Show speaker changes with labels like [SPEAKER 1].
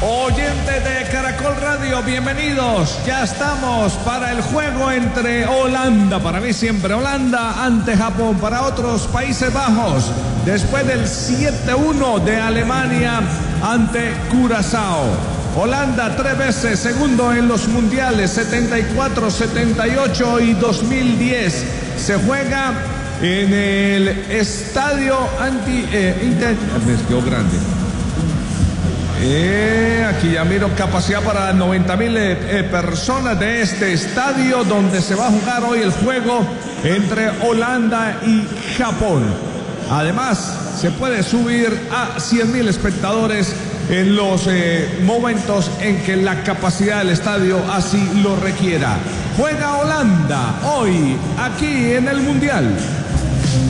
[SPEAKER 1] Oyentes de Caracol Radio, bienvenidos. Ya estamos para el juego entre Holanda, para mí siempre Holanda, ante Japón, para otros Países Bajos, después del 7-1 de Alemania ante Curazao. Holanda 3 veces segundo en los mundiales, 74, 78 y 2010. Se juega en el estadio me quedó grande. Aquí ya miro capacidad para 90,000 personas de este estadio donde se va a jugar hoy el juego entre Holanda y Japón. Además, se puede subir a 100,000 espectadores en los momentos en que la capacidad del estadio así lo requiera. Juega Holanda hoy aquí en el Mundial.